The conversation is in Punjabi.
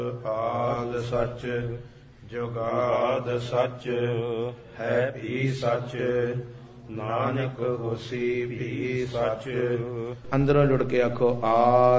ਆਦ ਸੱਚ ਜੁਗਾਦ ਸੱਚ ਹੈ ਵੀ ਸੱਚ ਨਾਨਕ ਹੋਸੀ ਵੀ ਸੱਚ। ਅੰਦਰੋਂ ਜੁੜ ਕੇ ਆਖੋ ਆਦ